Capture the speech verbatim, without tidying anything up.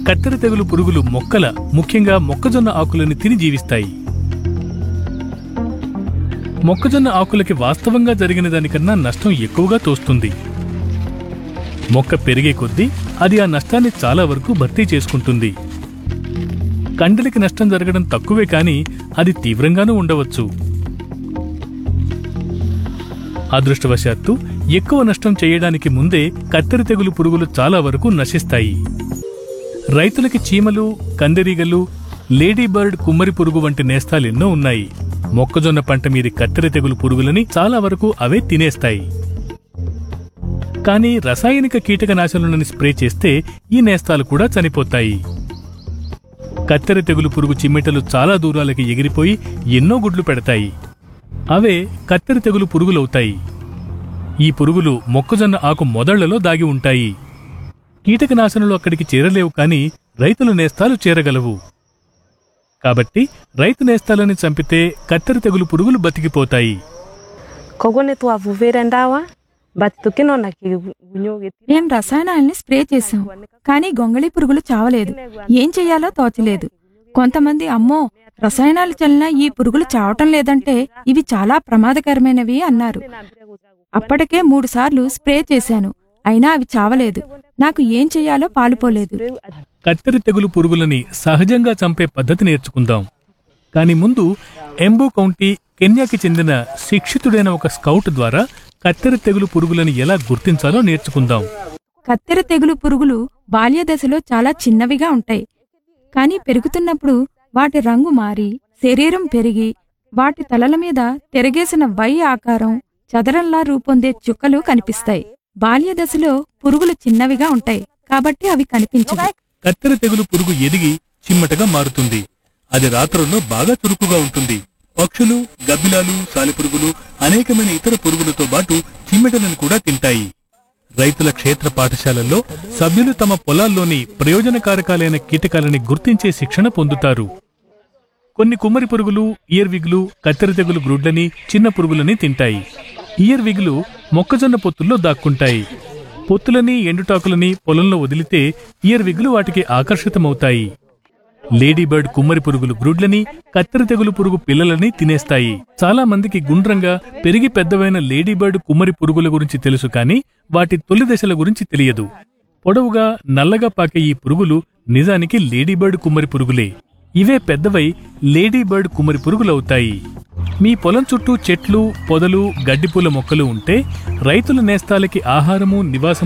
కత్తెర తెగులు పురుగులు మొక్కల, ముఖ్యంగా మొక్కజొన్న ఆకులను తిని జీవిస్తాయి. మొక్కజొన్న ఆకులకి వాస్తవంగా జరిగిన దానికన్నా నష్టం ఎక్కువగా తోస్తుంది. మొక్క పెరిగే కొద్దీ అది ఆ నష్టాన్ని చాలా వరకు భర్తీ చేసుకుంటుంది. కండలికి నష్టం జరగడం తక్కువే కాని అది తీవ్రంగానూ ఉండవచ్చు. అదృష్టవశాత్తు ఎక్కువ నష్టం చేయడానికి ముందే కత్తెర తెగులు పురుగులు చాలా వరకు నశిస్తాయి. రైతులకి చీమలు, కందిరీగలు, లేడీబర్డ్ కుమ్మరి పురుగు వంటి నేస్తాలెన్నో ఉన్నాయి. మొక్కజొన్న పంట మీది కత్తెర తెగులు పురుగులని చాలా వరకు అవే తినేస్తాయి. కానీ రసాయనిక కీటకనాశనులను స్ప్రే చేస్తే ఈ నేస్తాలు కూడా చనిపోతాయి. కత్తెర తెగులు పురుగు చిమ్మెటలు చాలా దూరాలకి ఎగిరిపోయి ఎన్నో గుడ్లు పెడతాయి. అవే కత్తెర తెగులు పురుగులవుతాయి. ఈ పురుగులు మొక్కజొన్న ఆకు మొదళ్లలో దాగి ఉంటాయి. కీటకనాశనులు అక్కడికి చేరలేవు కాని రైతుల నేస్తాలు చేరగలవు. కాబట్టి రైతు నేస్తాలని చంపితే కత్తెర తెగులు పురుగులు బతికిపోతాయి. మేం రసాయనాల్ని స్ప్రే చేశాం, కానీ గొంగళి పురుగులు చావలేదు. ఏం చెయ్యాలో తోచలేదు. కొంతమంది అమ్మో రసాయనాలు చల్లినా ఈ పురుగులు చావటం లేదంటే ఇవి చాలా ప్రమాదకరమైనవి అన్నారు. అప్పటికే మూడు సార్లు స్ప్రే చేశాను, అయినా అవి చావలేదు. నాకు ఏం చెయ్యాలో పాలుపోలేదు. కత్తెర తెగులు పురుగులని సహజంగా చంపే పద్ధతి నేర్చుకుందాం. కాని ముందు ఎంబో కౌంటీ, కెన్యాకి చెందిన శిక్షితుడైన ఒక స్కౌట్ ద్వారా కత్తెర తెగులు పురుగులని ఎలా గుర్తించాలో నేర్చుకుందాం. కత్తెర తెగులు పురుగులు బాల్య దశలో చాలా చిన్నవిగా ఉంటాయి. కానీ పెరుగుతున్నప్పుడు వాటి రంగు మారి, శరీరం పెరిగి, వాటి తలల మీద తిరగేసిన వై ఆకారం, చదరంలా రూపొందే చుక్కలు కనిపిస్తాయి. బాల్య దశలో పురుగులు చిన్నవిగా ఉంటాయి కాబట్టి అవి కనిపించవు. కత్తెర తెగులు పురుగు ఎదిగి చిమ్మటగా మారుతుంది. అది రాత్రుల్లో బాగా చురుకుగా ఉంటుంది. పక్షులు, గబ్బిలాలు, సాలెపురుగులు, అనేకమైన ఇతర పురుగులతో పాటు చిమ్మెటలను కూడా తింటాయి. రైతుల క్షేత్ర పాఠశాలల్లో సభ్యులు తమ పొలాల్లోని ప్రయోజనకారకాలైన కీటకాలని గుర్తించే శిక్షణ పొందుతారు. కొన్ని కుమ్మరి పురుగులు, ఇయర్విగ్లు కత్తెర తెగులు గ్రుడ్లని, చిన్న పురుగులని తింటాయి. ఇయర్విగ్లు మొక్కజొన్న పొత్తుల్లో దాక్కుంటాయి. పొత్తులని, ఎండుటాకులని పొలంలో వదిలితే ఇయర్విగ్లు వాటికి ఆకర్షితమవుతాయి. లేడీబర్డ్ కుమ్మరి పురుగులు గ్రుడ్లని, కత్తెర తెగులు పురుగు పిల్లలని తినేస్తాయి. చాలా మందికి గుండ్రంగా పెరిగి పెద్దవైన లేడీబర్డ్ కుమ్మరి పురుగుల గురించి తెలుసు కాని వాటి తొలి దశల గురించి తెలియదు. పొడవుగా నల్లగా పాకే ఈ పురుగులు నిజానికి లేడీబర్డ్ కుమ్మరి పురుగులే. ఇవే పెద్దవై లేడీబర్డ్ కుమ్మరి పురుగులవుతాయి. మీ పొలం చుట్టూ చెట్లు, పొదలు, గడ్డిపూల మొక్కలు ఉంటే రైతుల నేస్తాలకి ఆహారము, నివాసం